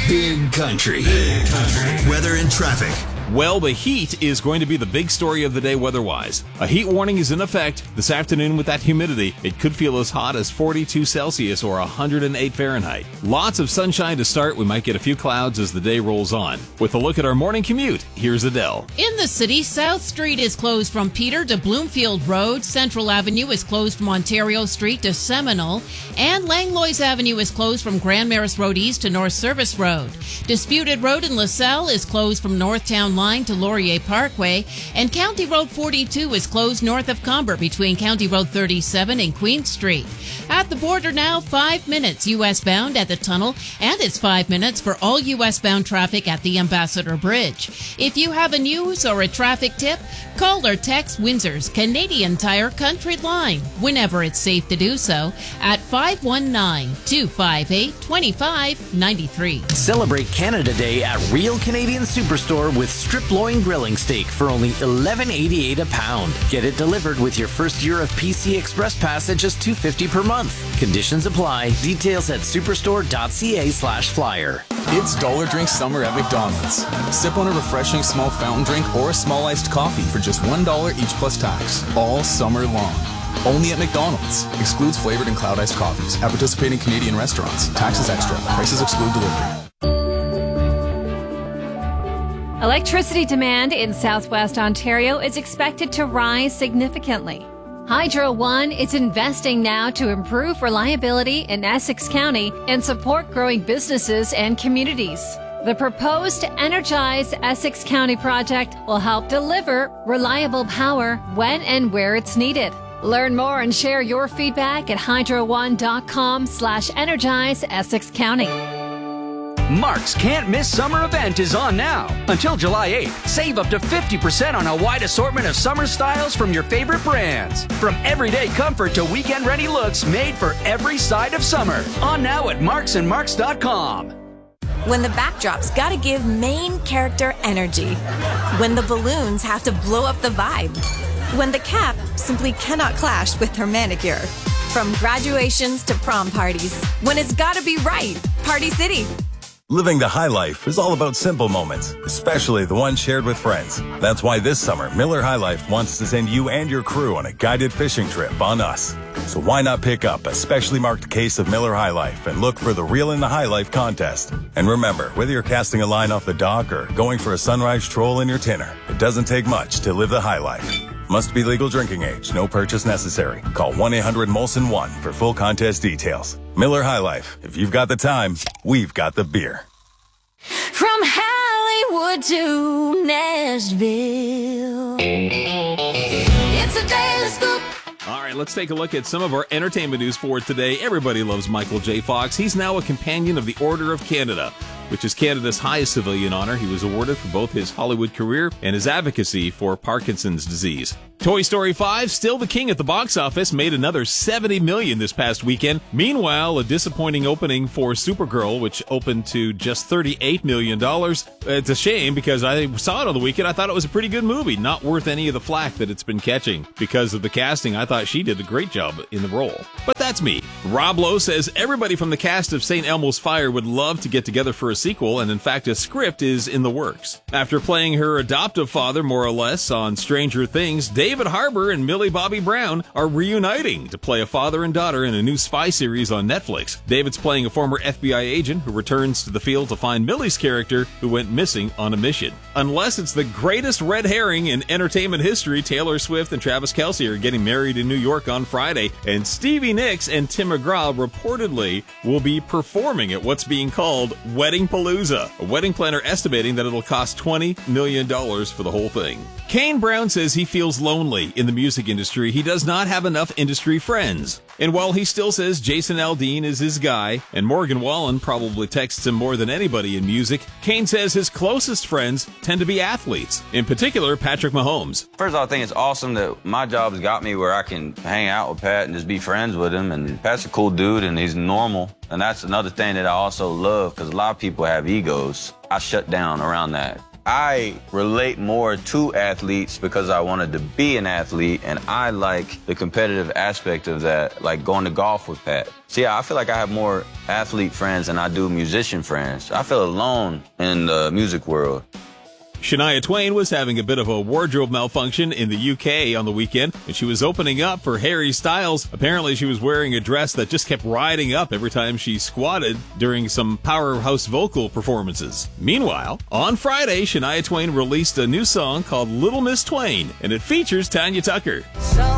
Big Country. Weather and traffic. Well, the heat is going to be the big story of the day weather-wise. A heat warning is in effect this afternoon with that humidity. It could feel as hot as 42 Celsius or 108 Fahrenheit. Lots of sunshine to start. We might get a few clouds as the day rolls on. With a look at our morning commute, here's Adele. In the city, South Street is closed from Peter to Bloomfield Road. Central Avenue is closed from Ontario Street to Seminole. And Langlois Avenue is closed from Grand Maris Road East to North Service Road. Disputed Road in LaSalle is closed from Northtown Line to Laurier Parkway, and County Road 42 is closed north of Comber between County Road 37 and Queen Street. At the border now, 5 minutes U.S. bound at the tunnel, and it's 5 minutes for all U.S. bound traffic at the Ambassador Bridge. If you have a news or a traffic tip, call or text Windsor's Canadian Tire Country Line, whenever it's safe to do so, at 519-258-2593. Celebrate Canada Day at Real Canadian Superstore with strip loin grilling steak for only $11.88 a pound. Get it delivered with your first year of PC Express Pass at just $2.50 per month. Conditions apply. Details at superstore.ca/flyer. It's Dollar Drink Summer at McDonald's. Sip on a refreshing small fountain drink or a small iced coffee for just $1 each plus tax. All summer long. Only at McDonald's. Excludes flavored and cloud iced coffees. At participating Canadian restaurants. Taxes extra. Prices exclude delivery. Electricity demand in southwest Ontario is expected to rise significantly. Hydro One is investing now to improve reliability in Essex County and support growing businesses and communities. The proposed Energize Essex County project will help deliver reliable power when and where it's needed. Learn more and share your feedback at hydro1.com/energize Essex County. Mark's Can't Miss Summer event is on now. Until July 8th, save up to 50% on a wide assortment of summer styles from your favorite brands. From everyday comfort to weekend-ready looks made for every side of summer. On now at marksandmarks.com. When the backdrop's gotta give main character energy. When the balloons have to blow up the vibe. When the cap simply cannot clash with her manicure. From graduations to prom parties. When it's gotta be right. Party City. Living the high life is all about simple moments, especially the ones shared with friends. That's why this summer, Miller High Life wants to send you and your crew on a guided fishing trip on us. So why not pick up a specially marked case of Miller High Life and look for the Reel in the High Life contest. And remember, whether you're casting a line off the dock or going for a sunrise troll in your tinner, it doesn't take much to live the high life. Must be legal drinking age. No purchase necessary. Call 1-800-MOLSON-1 for full contest details. Miller High Life. If you've got the time, we've got the beer. From Hollywood to Nashville, it's a daily scoop. All right, let's take a look at some of our entertainment news for today. Everybody loves Michael J. Fox. He's now a companion of the Order of Canada, which is Canada's highest civilian honor. He was awarded for both his Hollywood career and his advocacy for Parkinson's disease. Toy Story 5, still the king at the box office, made another $70 million this past weekend. Meanwhile, a disappointing opening for Supergirl, which opened to just $38 million. It's a shame because I saw it on the weekend. I thought it was a pretty good movie, not worth any of the flack that it's been catching. Because of the casting, I thought she did a great job in the role. But that's me. Rob Lowe says everybody from the cast of St. Elmo's Fire would love to get together for a sequel, and in fact, a script is in the works. After playing her adoptive father, more or less, on Stranger Things, David Harbour and Millie Bobby Brown are reuniting to play a father and daughter in a new spy series on Netflix. David's playing a former FBI agent who returns to the field to find Millie's character who went missing on a mission. Unless it's the greatest red herring in entertainment history, Taylor Swift and Travis Kelce are getting married in New York on Friday, and Stevie Nicks and Tim McGraw reportedly will be performing at what's being called Wedding Palooza. A wedding planner estimating that it'll cost $20 million for the whole thing. Kane Brown says he feels lonely in the music industry. He does not have enough industry friends. And while he still says Jason Aldean is his guy, and Morgan Wallen probably texts him more than anybody in music, Kane says his closest friends tend to be athletes, in particular Patrick Mahomes. First of all, I think it's awesome that my job's got me where I can hang out with Pat and just be friends with him. And Pat's a cool dude and he's normal. And that's another thing that I also love, because a lot of people have egos. I shut down around that. I relate more to athletes because I wanted to be an athlete, and I like the competitive aspect of that, like going to golf with Pat. So yeah, I feel like I have more athlete friends than I do musician friends. I feel alone in the music world. Shania Twain was having a bit of a wardrobe malfunction in the UK on the weekend when she was opening up for Harry Styles. Apparently, she was wearing a dress that just kept riding up every time she squatted during some powerhouse vocal performances. Meanwhile, on Friday, Shania Twain released a new song called Little Miss Twain, and it features Tanya Tucker. So